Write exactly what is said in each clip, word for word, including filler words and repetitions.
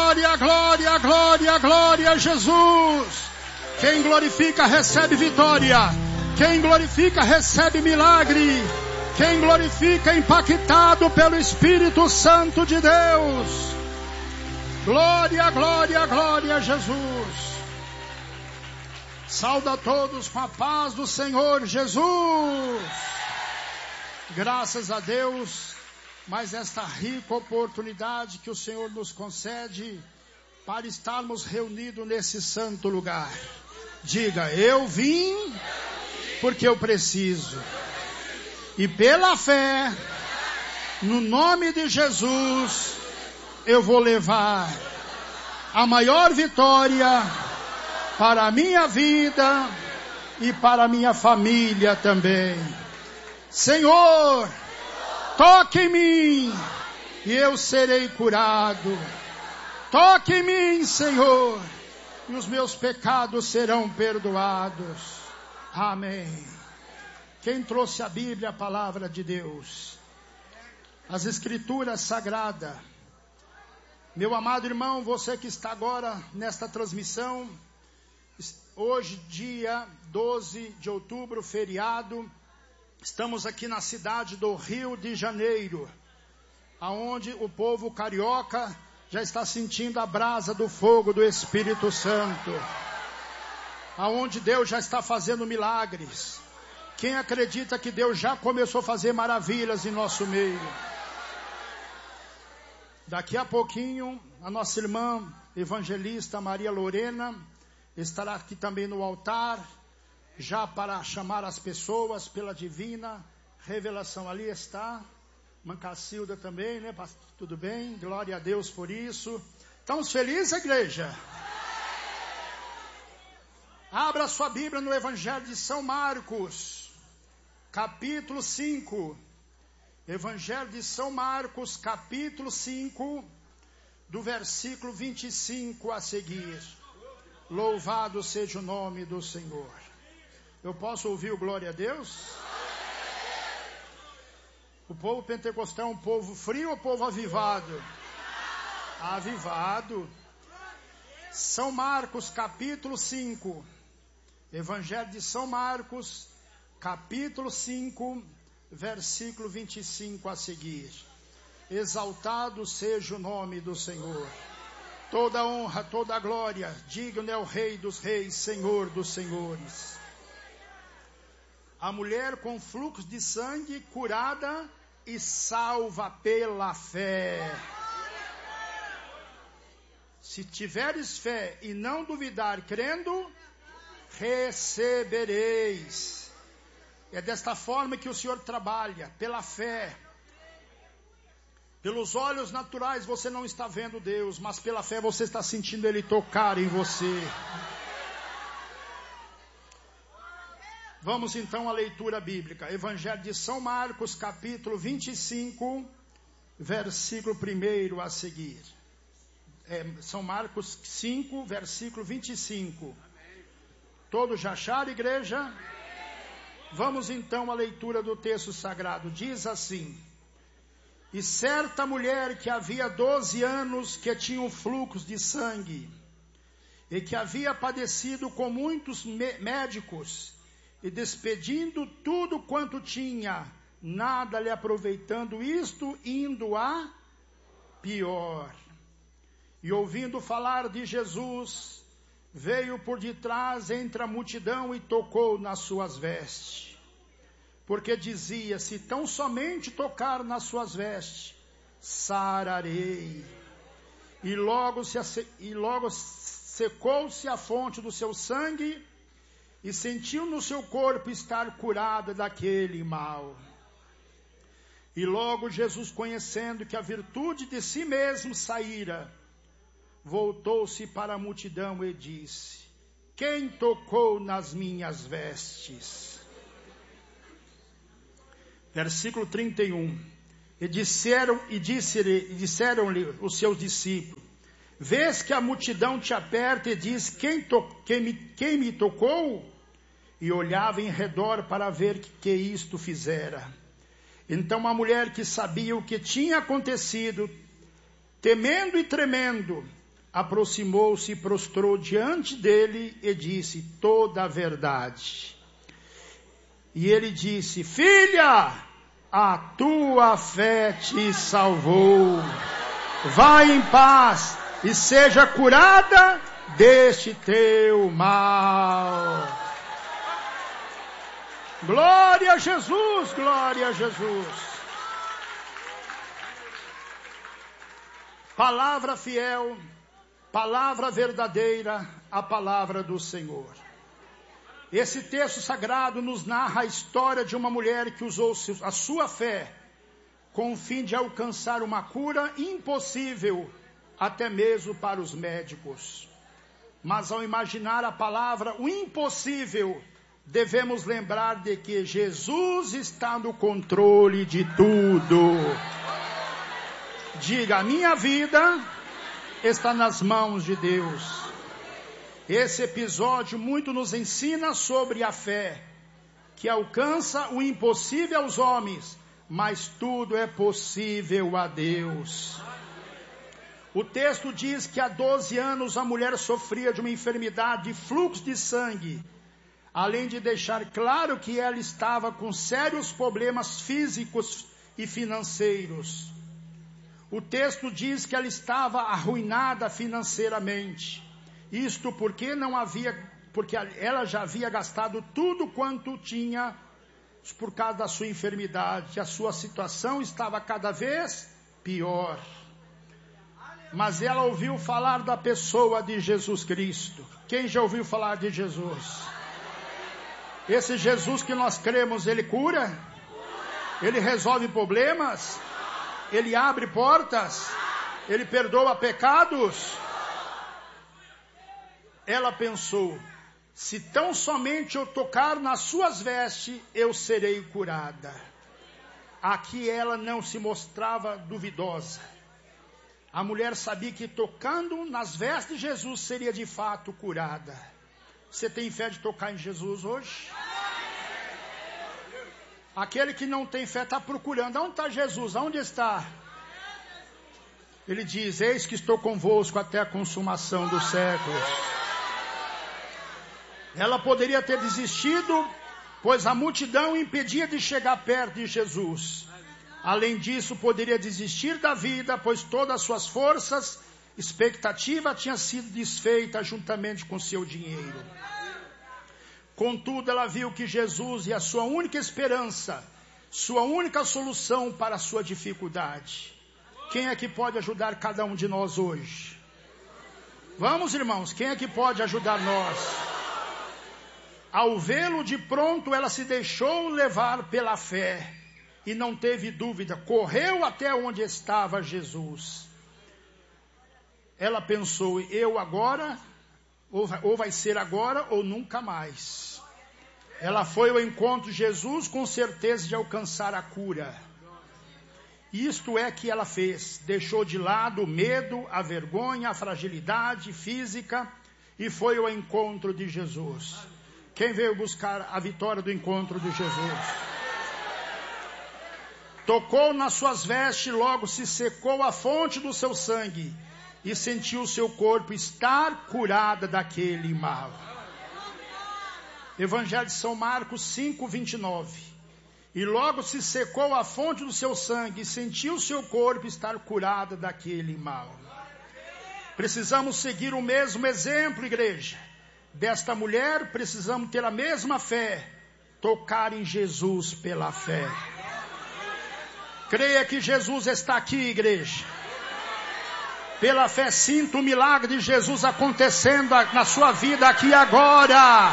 Glória, glória, glória, glória a Jesus. Quem glorifica recebe vitória. Quem glorifica recebe milagre. Quem glorifica é impactado pelo Espírito Santo de Deus. Glória, glória, glória a Jesus. Sauda a todos com a paz do Senhor Jesus. Graças a Deus, mais esta rica oportunidade que o Senhor nos concede para estarmos reunidos nesse santo lugar. Diga, eu vim porque eu preciso. E pela fé, no nome de Jesus, eu vou levar a maior vitória para a minha vida e para a minha família também. Senhor, toque em mim e eu serei curado. Toque em mim, Senhor, e os meus pecados serão perdoados. Amém. Quem trouxe a Bíblia, a palavra de Deus, as Escrituras Sagradas. Meu amado irmão, você que está agora nesta transmissão, hoje dia doze de outubro, feriado, estamos aqui na cidade do Rio de Janeiro, aonde o povo carioca já está sentindo a brasa do fogo do Espírito Santo, aonde Deus já está fazendo milagres. Quem acredita que Deus já começou a fazer maravilhas em nosso meio? Daqui a pouquinho, a nossa irmã evangelista Maria Lorena estará aqui também no altar, já para chamar as pessoas pela divina revelação. Ali está, Mancacilda também, né? Tudo bem? Glória a Deus por isso. Estamos felizes, igreja? Abra sua Bíblia no Evangelho de São Marcos, capítulo cinco. Evangelho de São Marcos, capítulo cinco, do versículo vinte e cinco a seguir. Louvado seja o nome do Senhor. Eu posso ouvir o glória a Deus? O povo pentecostal é um povo frio ou povo avivado? Avivado. São Marcos, capítulo cinco. Evangelho de São Marcos, capítulo cinco, versículo vinte e cinco a seguir. Exaltado seja o nome do Senhor. Toda honra, toda glória, digno é o Rei dos reis, Senhor dos senhores. A mulher com fluxo de sangue curada e salva pela fé. Se tiveres fé e não duvidar crendo, recebereis. É desta forma que o Senhor trabalha, pela fé. Pelos olhos naturais você não está vendo Deus, mas pela fé você está sentindo Ele tocar em você. Vamos então à leitura bíblica. Evangelho de São Marcos, capítulo vinte e cinco, versículo um a seguir. É, São Marcos cinco, versículo vinte e cinco. Todos já acharam, igreja? Vamos então à leitura do texto sagrado. Diz assim: E certa mulher que havia doze anos que tinha um fluxo de sangue, e que havia padecido com muitos médicos, e despedindo tudo quanto tinha, nada lhe aproveitando, isto indo a pior. E ouvindo falar de Jesus, veio por detrás entre a multidão e tocou nas suas vestes. Porque dizia, se tão somente tocar nas suas vestes, sararei. E logo, se, e logo secou-se a fonte do seu sangue, e sentiu no seu corpo estar curada daquele mal. E logo Jesus, conhecendo que a virtude de si mesmo saíra, voltou-se para a multidão e disse, quem tocou nas minhas vestes? Versículo trinta e um. E disseram, e disse-lhe, disseram-lhe os seus discípulos, vês que a multidão te aperta e diz, quem, to, quem, me, quem me tocou? E olhava em redor para ver que, que isto fizera. Então a mulher que sabia o que tinha acontecido, temendo e tremendo, aproximou-se e prostrou diante dele e disse toda a verdade. E ele disse: filha, a tua fé te salvou. Vai em paz e seja curada deste teu mal. Glória a Jesus, glória a Jesus. Palavra fiel, palavra verdadeira, a palavra do Senhor. Esse texto sagrado nos narra a história de uma mulher que usou a sua fé com o fim de alcançar uma cura impossível, até mesmo para os médicos. Mas ao imaginar a palavra o impossível, devemos lembrar de que Jesus está no controle de tudo. Diga: a minha vida está nas mãos de Deus. Esse episódio muito nos ensina sobre a fé, que alcança o impossível aos homens, mas tudo é possível a Deus. O texto diz que há doze anos a mulher sofria de uma enfermidade de fluxo de sangue, além de deixar claro que ela estava com sérios problemas físicos e financeiros. O texto diz que ela estava arruinada financeiramente. Isto porque não havia, porque ela já havia gastado tudo quanto tinha por causa da sua enfermidade. A sua situação estava cada vez pior. Mas ela ouviu falar da pessoa de Jesus Cristo. Quem já ouviu falar de Jesus? Esse Jesus que nós cremos, ele cura? Ele resolve problemas? Ele abre portas? Ele perdoa pecados? Ela pensou: se tão somente eu tocar nas suas vestes, eu serei curada. Aqui ela não se mostrava duvidosa. A mulher sabia que tocando nas vestes de Jesus seria de fato curada. Você tem fé de tocar em Jesus hoje? Aquele que não tem fé está procurando. Onde está Jesus? Onde está? Ele diz: eis que estou convosco até a consumação dos séculos. Ela poderia ter desistido, pois a multidão impedia de chegar perto de Jesus. Além disso, poderia desistir da vida, pois todas as suas forças, expectativa tinha sido desfeita juntamente com seu dinheiro. Contudo, ela viu que Jesus é a sua única esperança, sua única solução para a sua dificuldade. Quem é que pode ajudar cada um de nós hoje? Vamos, irmãos, quem é que pode ajudar nós? Ao vê-lo de pronto, ela se deixou levar pela fé e não teve dúvida, correu até onde estava Jesus. Ela pensou: eu agora, ou vai, ou vai ser agora ou nunca mais. Ela foi ao encontro de Jesus com certeza de alcançar a cura. Isto é que ela fez, deixou de lado o medo, a vergonha, a fragilidade física e foi ao encontro de Jesus. Quem veio buscar a vitória do encontro de Jesus? Tocou nas suas vestes, logo se secou a fonte do seu sangue e sentiu o seu corpo estar curada daquele mal. Evangelho de São Marcos cinco, vinte e nove. E logo se secou a fonte do seu sangue e sentiu o seu corpo estar curada daquele mal. Precisamos seguir o mesmo exemplo, igreja. Desta mulher, precisamos ter a mesma fé, tocar em Jesus pela fé. Creia que Jesus está aqui, igreja. Pela fé, sinta o milagre de Jesus acontecendo na sua vida aqui agora.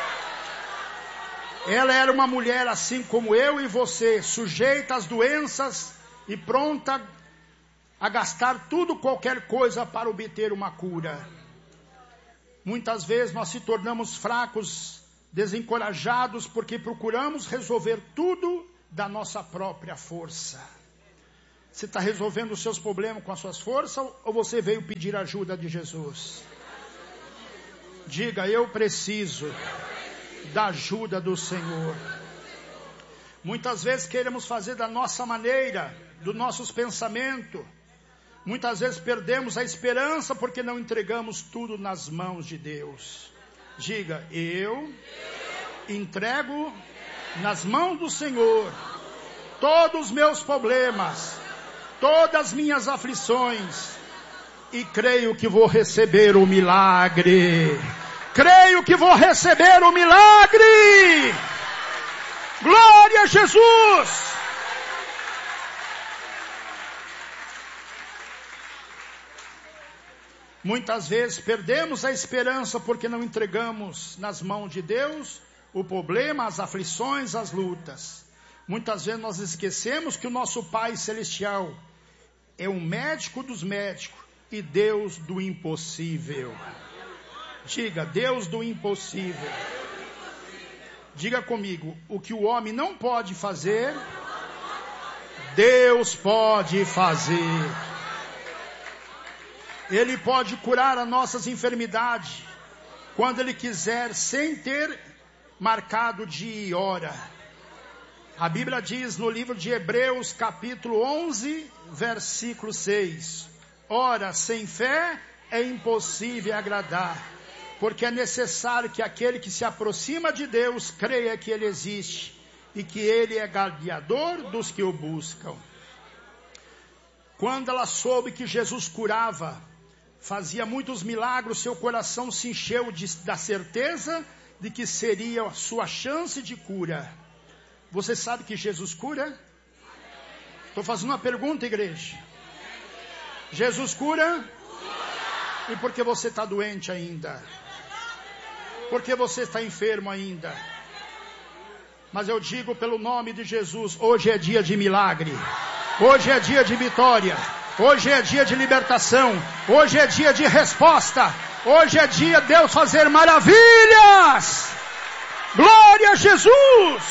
Ela era uma mulher assim como eu e você, sujeita às doenças e pronta a gastar tudo, qualquer coisa para obter uma cura. Muitas vezes nós se tornamos fracos, desencorajados, porque procuramos resolver tudo da nossa própria força. Você está resolvendo os seus problemas com as suas forças ou você veio pedir ajuda de Jesus? Diga: eu preciso da ajuda do Senhor. Muitas vezes queremos fazer da nossa maneira, dos nossos pensamentos, Muitas vezes perdemos a esperança porque não entregamos tudo nas mãos de Deus. Diga, eu entrego nas mãos do Senhor todos os meus problemas, todas as minhas aflições, e creio que vou receber o milagre. Creio que vou receber o milagre. Glória a Jesus. Muitas vezes perdemos a esperança porque não entregamos nas mãos de Deus o problema, as aflições, as lutas. Muitas vezes nós esquecemos que o nosso Pai Celestial é o médico dos médicos e Deus do impossível. Diga, Deus do impossível. Diga comigo, o que o homem não pode fazer, Deus pode fazer. Ele pode curar as nossas enfermidades quando Ele quiser, sem ter marcado dia e hora. A Bíblia diz no livro de Hebreus, capítulo onze, versículo seis. Ora, sem fé é impossível agradar, porque é necessário que aquele que se aproxima de Deus creia que Ele existe e que Ele é galardoador dos que o buscam. Quando ela soube que Jesus curava, fazia muitos milagres, seu coração se encheu de, da certeza de que seria a sua chance de cura. Você sabe que Jesus cura? Estou fazendo uma pergunta, igreja. Jesus cura? E por que você está doente ainda? Por que você está enfermo ainda? Mas eu digo pelo nome de Jesus, hoje é dia de milagre. Hoje é dia de vitória. Hoje é dia de libertação. Hoje é dia de resposta. Hoje é dia de Deus fazer maravilhas. Glória a Jesus.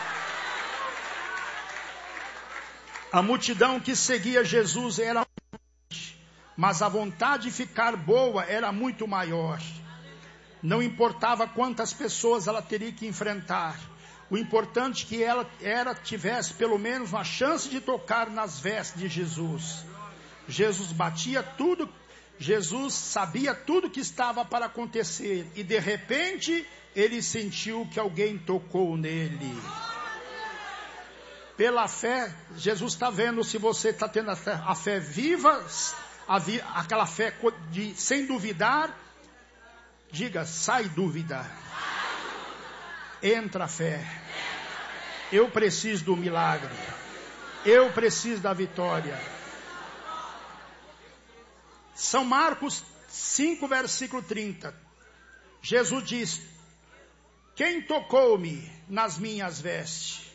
A multidão que seguia Jesus era grande, mas a vontade de ficar boa era muito maior. Não importava quantas pessoas ela teria que enfrentar. O importante é que ela era, tivesse pelo menos uma chance de tocar nas vestes de Jesus. Jesus batia tudo, Jesus sabia tudo que estava para acontecer. E de repente, ele sentiu que alguém tocou nele. Pela fé, Jesus está vendo se você está tendo a fé, a fé viva, a vi, aquela fé de, sem duvidar. Diga, sai dúvida. Entra a fé. Eu preciso do milagre. Eu preciso da vitória. São Marcos cinco, versículo trinta. Jesus diz: quem tocou-me nas minhas vestes?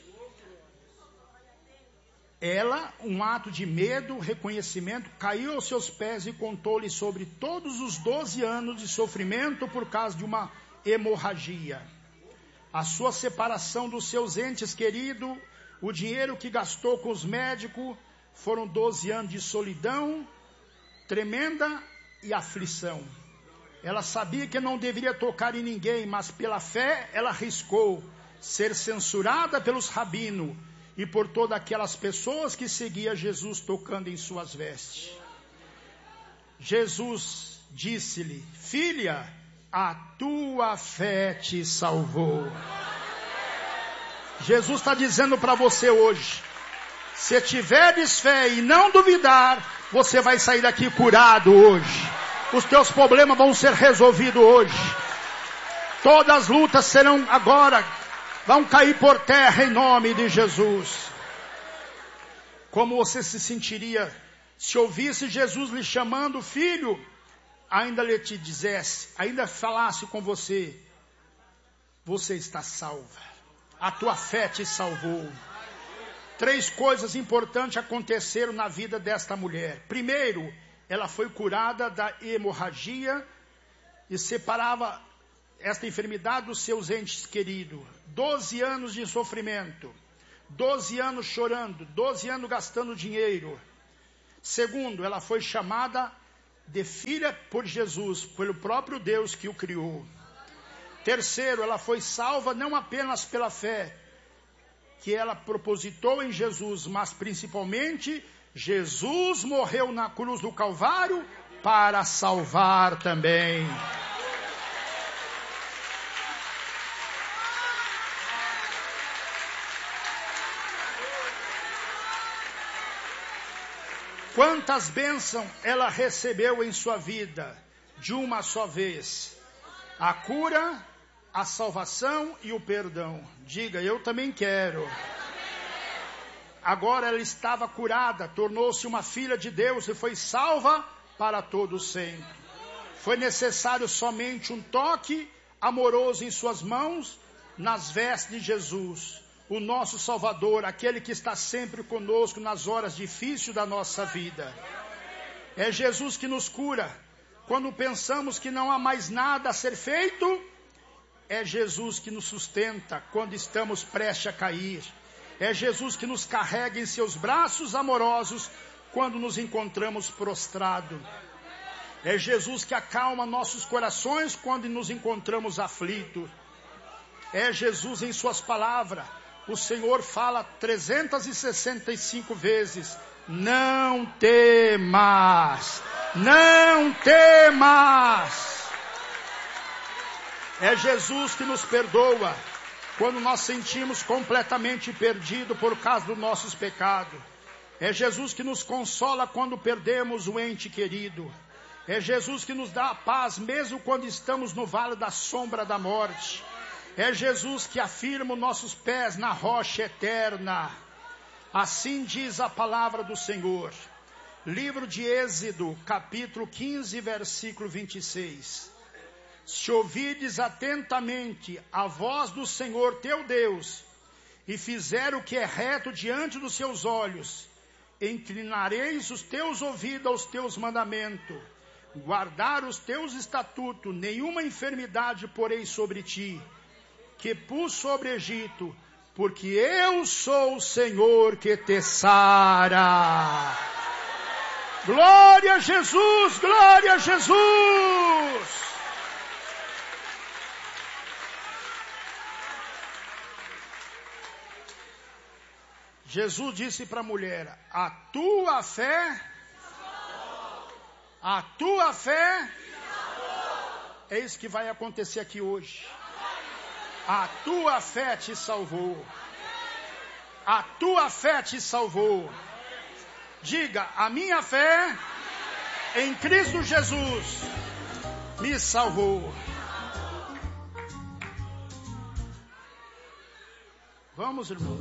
Ela, um ato de medo, reconhecimento, caiu aos seus pés e contou-lhe sobre todos os doze anos de sofrimento por causa de uma hemorragia. A sua separação dos seus entes queridos, o dinheiro que gastou com os médicos, foram doze anos de solidão tremenda e aflição. Ela sabia que não deveria tocar em ninguém, mas pela fé ela arriscou ser censurada pelos rabinos e por todas aquelas pessoas que seguiam Jesus tocando em suas vestes. Jesus disse-lhe: filha, a tua fé te salvou. Jesus está dizendo para você hoje, se tiveres fé e não duvidar, você vai sair daqui curado hoje. Os teus problemas vão ser resolvidos hoje. Todas as lutas serão agora, vão cair por terra em nome de Jesus. Como você se sentiria se ouvisse Jesus lhe chamando filho, ainda lhe te dissesse, ainda falasse com você: você está salva, a tua fé te salvou. Três coisas importantes aconteceram na vida desta mulher. Primeiro, ela foi curada da hemorragia e separava esta enfermidade dos seus entes queridos. Doze anos de sofrimento, doze anos chorando, doze anos gastando dinheiro. Segundo, ela foi chamada de filha por Jesus, pelo próprio Deus que o criou. Terceiro, ela foi salva não apenas pela fé que ela propositou em Jesus, mas principalmente Jesus morreu na cruz do Calvário para salvar também. Quantas bênçãos ela recebeu em sua vida de uma só vez? A cura, a salvação e o perdão. Diga, eu também quero. Agora ela estava curada, tornou-se uma filha de Deus e foi salva para todo sempre. Foi necessário somente um toque amoroso em suas mãos, nas vestes de Jesus, o nosso Salvador, aquele que está sempre conosco nas horas difíceis da nossa vida. É Jesus que nos cura. Quando pensamos que não há mais nada a ser feito, é Jesus que nos sustenta quando estamos prestes a cair. É Jesus que nos carrega em seus braços amorosos quando nos encontramos prostrados. É Jesus que acalma nossos corações quando nos encontramos aflitos. É Jesus em suas palavras. O Senhor fala trezentas e sessenta e cinco vezes: não temas, não temas. É Jesus que nos perdoa quando nós sentimos completamente perdido por causa dos nossos pecados. É Jesus que nos consola quando perdemos o ente querido. É Jesus que nos dá a paz mesmo quando estamos no vale da sombra da morte. É Jesus que afirma os nossos pés na rocha eterna. Assim diz a palavra do Senhor. Livro de Êxodo, capítulo quinze, versículo vinte e seis. Se ouvides atentamente a voz do Senhor teu Deus, e fizer o que é reto diante dos seus olhos, inclinareis os teus ouvidos aos teus mandamentos, guardar os teus estatutos, nenhuma enfermidade porei sobre ti, que pus sobre o Egito, porque eu sou o Senhor que te sara. Glória a Jesus, glória a Jesus. Jesus disse para a mulher: a tua fé, a tua fé, é isso que vai acontecer aqui hoje. A tua fé te salvou. A tua fé te salvou. Diga, a minha fé em Cristo Jesus me salvou. Vamos, irmão.